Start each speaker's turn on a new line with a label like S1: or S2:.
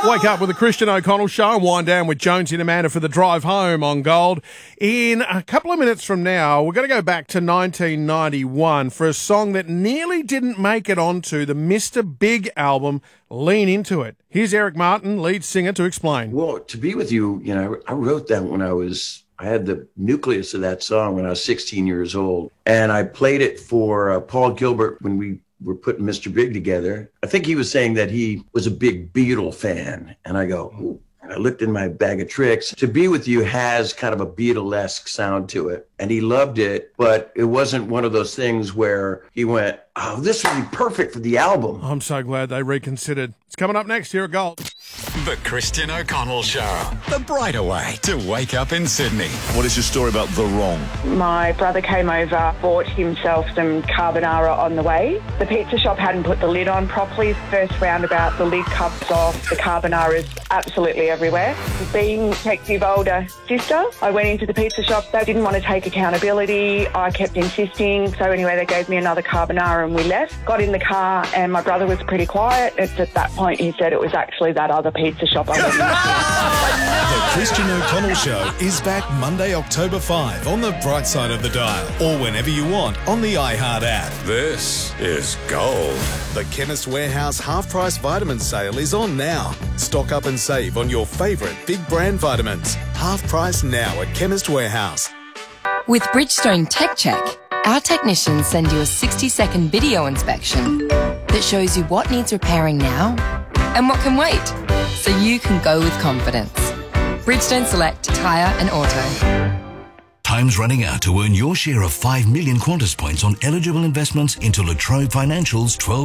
S1: Wake up with the Christian O'Connell Show and wind down with Jonesy and Amanda for the drive home on Gold. In a couple of minutes from now, we're going to go back to 1991 for a song that nearly didn't make it onto the Mr. Big album, Lean Into It. Here's Eric Martin, lead singer, to explain.
S2: Well, To Be With You, I wrote that when I had the nucleus of that song when I was 16 years old. And I played it for Paul Gilbert when we were putting Mr. Big together. I think he was saying that he was a big Beatle fan. And I go, ooh. And I looked in my bag of tricks. To Be With You has kind of a Beatlesque sound to it. And he loved it, but it wasn't one of those things where he went, oh, this would be perfect for the album.
S1: I'm so glad they reconsidered. It's coming up next here at Gold.
S3: The Christian O'Connell Show. The brighter way to wake up in Sydney.
S4: What is your story about The Wrong?
S5: My brother came over, bought himself some carbonara on the way. The pizza shop hadn't put the lid on properly. First roundabout, the lid comes off. The carbonara's absolutely everywhere. Being Detective older sister, I went into the pizza shop. They didn't want to take accountability. I kept insisting. So anyway, they gave me another carbonara and we left. Got in the car and my brother was pretty quiet. It's at that point he said it was actually that other pizza shop I went into.
S6: The Christian O'Connell Show is back Monday, October 5 on the bright side of the dial or whenever you want on the iHeart app.
S3: This is Gold.
S6: The Chemist Warehouse half-price vitamin sale is on now. Stock up and save on your favourite big brand vitamins. Half price now at Chemist Warehouse.
S7: With Bridgestone Tech Check, our technicians send you a 60-second video inspection that shows you what needs repairing now and what can wait, so you can go with confidence. Bridgestone Select Tyre and Auto.
S8: Time's running out to earn your share of 5 million Qantas points on eligible investments into La Trobe Financial's 12